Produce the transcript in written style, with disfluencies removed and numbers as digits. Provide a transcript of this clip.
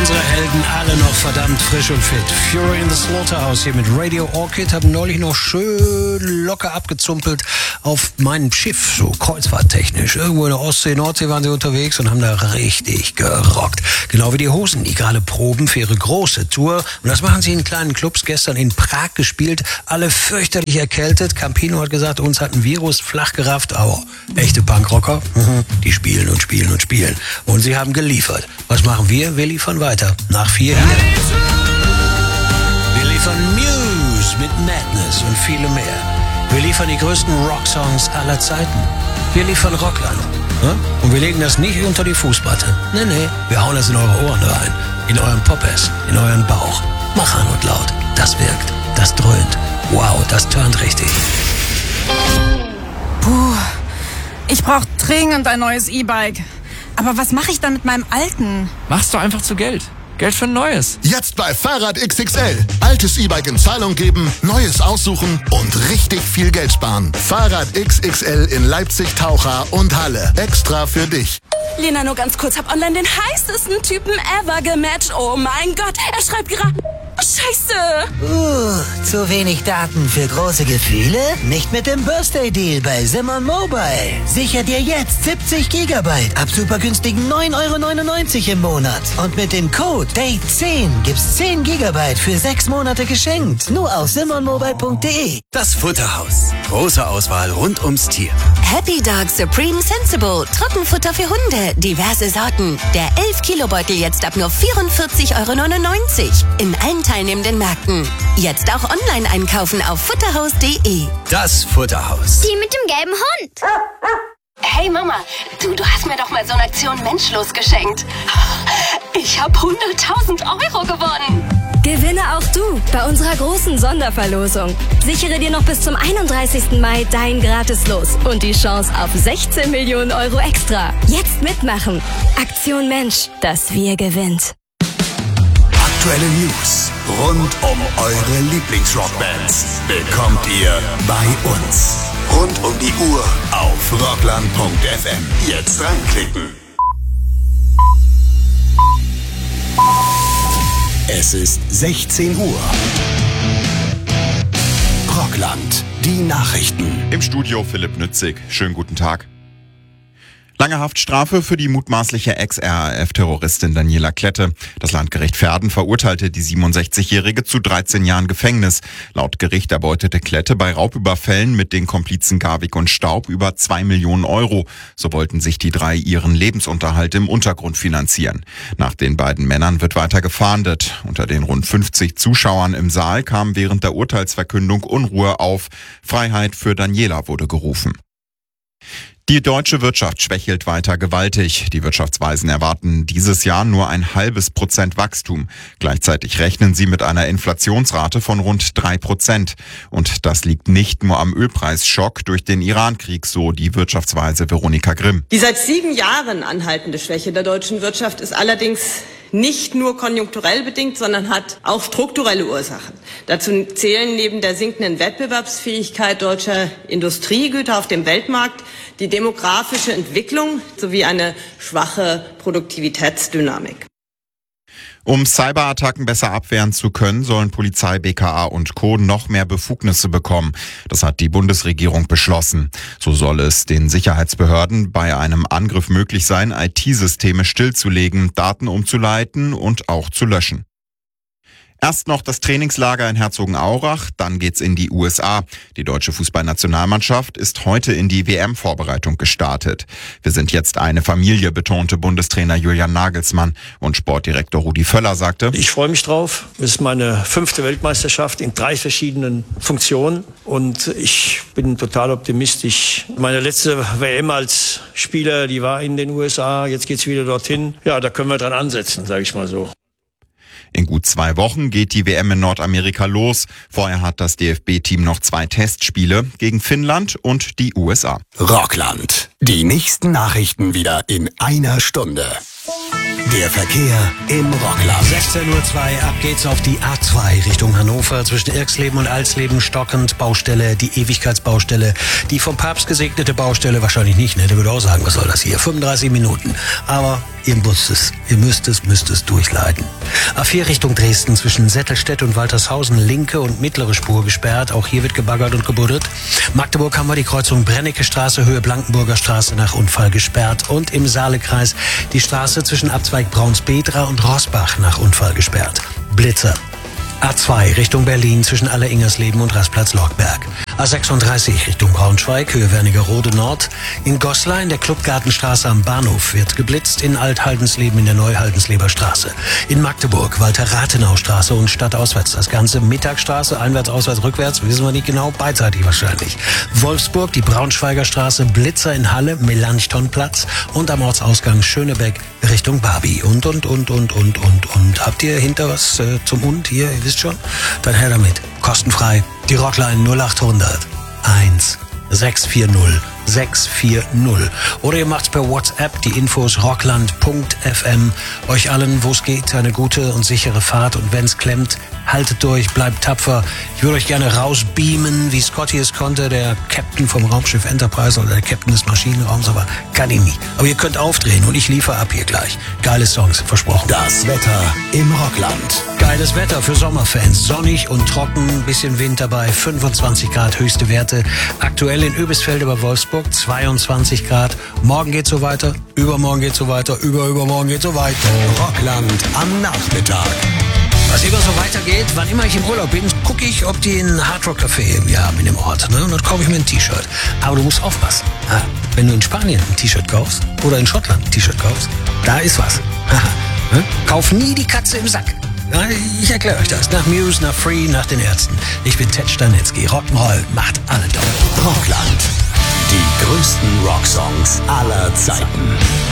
Unsere Helden alle noch verdammt frisch und fit. Fury in the Slaughterhouse hier mit Radio Orchid. Haben neulich noch schön locker abgezumpelt auf meinem Schiff, so kreuzfahrttechnisch. Irgendwo in der Ostsee, Nordsee waren sie unterwegs und haben da richtig gerockt. Genau wie die Hosen, die gerade proben für ihre große Tour. Und das machen sie in kleinen Clubs. Gestern in Prag gespielt. Alle fürchterlich erkältet. Campino hat gesagt, uns hat ein Virus flach gerafft. Aber echte Punkrocker, die spielen und spielen und spielen. Und sie haben geliefert. Was machen wir? Wir liefern weiter. Nach 4 hier. Wir liefern Muse mit Madness und viele mehr. Wir liefern die größten Rocksongs aller Zeiten. Wir liefern Rockland. Und wir legen das nicht unter die Fußmatte. Nee, wir hauen das in eure Ohren rein. In euren Poppers, in euren Bauch. Mach an und laut. Das wirkt. Das dröhnt. Wow, das turnt richtig. Puh, ich brauche dringend ein neues E-Bike. Aber was mache ich dann mit meinem alten? Machst du einfach zu Geld. Geld für ein neues. Jetzt bei Fahrrad XXL. Altes E-Bike in Zahlung geben, neues aussuchen und richtig viel Geld sparen. Fahrrad XXL in Leipzig, Taucha und Halle. Extra für dich. Lena, nur ganz kurz. Hab online den heißesten Typen ever gematcht. Oh mein Gott, er schreibt gerade... Scheiße! Zu wenig Daten für große Gefühle? Nicht mit dem Birthday Deal bei Simon Mobile. Sicher dir jetzt 70 GB ab super günstigen 9,99 € im Monat. Und mit dem Code DATE10 gibt's 10 GB für 6 Monate geschenkt. Nur auf simonmobile.de. Das Futterhaus. Große Auswahl rund ums Tier. Happy Dog Supreme Sensible. Trockenfutter für Hunde. Diverse Sorten. Der 11-Kilo-Beutel jetzt ab nur 44,99 € in allen teilnehmenden Märkten. Jetzt auch online einkaufen auf futterhaus.de. Das Futterhaus. Die mit dem gelben Hund. Hey Mama, du hast mir doch mal so eine Aktion Menschlos geschenkt. Ich habe 100.000 € gewonnen. Gewinne auch du bei unserer großen Sonderverlosung. Sichere dir noch bis zum 31. Mai dein Gratislos und die Chance auf 16 Millionen € extra. Jetzt mitmachen. Aktion Mensch, das Wir gewinnt. Aktuelle News rund um eure Lieblingsrockbands bekommt ihr bei uns. Rund um die Uhr auf rockland.fm. Jetzt reinklicken. Es ist 16 Uhr. Rockland, die Nachrichten. Im Studio Philipp Nützig. Schönen guten Tag. Lange Haftstrafe für die mutmaßliche Ex-RAF-Terroristin Daniela Klette. Das Landgericht Verden verurteilte die 67-Jährige zu 13 Jahren Gefängnis. Laut Gericht erbeutete Klette bei Raubüberfällen mit den Komplizen Garwig und Staub über 2 Millionen €. So wollten sich die 3 ihren Lebensunterhalt im Untergrund finanzieren. Nach den beiden Männern wird weiter gefahndet. Unter den rund 50 Zuschauern im Saal kam während der Urteilsverkündung Unruhe auf. Freiheit für Daniela wurde gerufen. Die deutsche Wirtschaft schwächelt weiter gewaltig. Die Wirtschaftsweisen erwarten dieses Jahr nur 0,5% Wachstum. Gleichzeitig rechnen sie mit einer Inflationsrate von rund 3%. Und das liegt nicht nur am Ölpreisschock durch den Irankrieg, so die Wirtschaftsweise Veronika Grimm. Die seit 7 Jahren anhaltende Schwäche der deutschen Wirtschaft ist allerdings nicht nur konjunkturell bedingt, sondern hat auch strukturelle Ursachen. Dazu zählen neben der sinkenden Wettbewerbsfähigkeit deutscher Industriegüter auf dem Weltmarkt die demografische Entwicklung sowie eine schwache Produktivitätsdynamik. Um Cyberattacken besser abwehren zu können, sollen Polizei, BKA und Co. noch mehr Befugnisse bekommen. Das hat die Bundesregierung beschlossen. So soll es den Sicherheitsbehörden bei einem Angriff möglich sein, IT-Systeme stillzulegen, Daten umzuleiten und auch zu löschen. Erst noch das Trainingslager in Herzogenaurach, dann geht's in die USA. Die deutsche Fußballnationalmannschaft ist heute in die WM-Vorbereitung gestartet. Wir sind jetzt eine Familie, betonte Bundestrainer Julian Nagelsmann. Und Sportdirektor Rudi Völler sagte: Ich freue mich drauf. Es ist meine 5. Weltmeisterschaft in 3 verschiedenen Funktionen. Und ich bin total optimistisch. Meine letzte WM als Spieler, die war in den USA. Jetzt geht's wieder dorthin. Ja, da können wir dran ansetzen, sage ich mal so. In gut 2 Wochen geht die WM in Nordamerika los. Vorher hat das DFB-Team noch 2 Testspiele gegen Finnland und die USA. Rockland. Die nächsten Nachrichten wieder in einer Stunde. Der Verkehr im Rockland. 16:02 Uhr, ab geht's auf die A2 Richtung Hannover. Zwischen Irxleben und Alsleben stockend Baustelle, die Ewigkeitsbaustelle. Die vom Papst gesegnete Baustelle wahrscheinlich nicht, ne? Der würde auch sagen, was soll das hier? 35 Minuten. Aber Ihr müsst es durchleiden. A4 Richtung Dresden zwischen Settelstedt und Waltershausen, linke und mittlere Spur gesperrt. Auch hier wird gebaggert und gebuddelt. Magdeburg haben wir die Kreuzung Brennecke Straße, Höhe Blankenburger Straße nach Unfall gesperrt. Und im Saalekreis die Straße zwischen Abzweig Braunsbedra und Rossbach nach Unfall gesperrt. Blitzer. A2 Richtung Berlin zwischen Alleringersleben und Rastplatz Lockberg. A36 Richtung Braunschweig, Höhe Wernigerode Nord. In Goslar in der Clubgartenstraße am Bahnhof wird geblitzt. In Alt-Haldensleben in der Neu-Haldensleber Straße. In Magdeburg Walter-Rathenau-Straße und stadtauswärts. Das Ganze Mittagstraße, einwärts, auswärts, rückwärts, wissen wir nicht genau, beidseitig wahrscheinlich. Wolfsburg, die Braunschweiger Straße, Blitzer in Halle, Melanchthonplatz und am Ortsausgang Schönebeck Richtung Barbie. Und. Habt ihr hinter was zum Hund hier, ihr wisst schon? Dann her damit. Kostenfrei. Die Rockline 0800 1 640 640. Oder ihr macht's per WhatsApp, die Infos rockland.fm. Euch allen, wo es geht, eine gute und sichere Fahrt. Und wenn's klemmt, haltet durch, bleibt tapfer. Ich würde euch gerne rausbeamen, wie Scotty es konnte, der Captain vom Raumschiff Enterprise oder der Captain des Maschinenraums, aber kann ihn nicht. Aber ihr könnt aufdrehen und ich liefere ab hier gleich. Geile Songs, versprochen. Das Wetter im Rockland. Geiles Wetter für Sommerfans. Sonnig und trocken, bisschen Wind dabei, 25 Grad höchste Werte. Aktuell in Oebisfelde bei Wolfsburg 22 Grad. Morgen geht's so weiter, übermorgen geht's so weiter, übermorgen geht's so weiter. Rockland am Nachmittag. Was immer so weitergeht, wann immer ich im Urlaub bin, gucke ich, ob die einen Hardrock-Café irgendwie haben in dem Ort. Ne? Und dann kaufe ich mir ein T-Shirt. Aber du musst aufpassen. Ja? Wenn du in Spanien ein T-Shirt kaufst oder in Schottland ein T-Shirt kaufst, da ist was. Ne? Kauf nie die Katze im Sack. Ja, ich erkläre euch das. Nach Muse, nach Free, nach den Ärzten. Ich bin Ted Stanitzky. Rock'n'Roll macht alle toll. Rockland. Die größten Rocksongs aller Zeiten.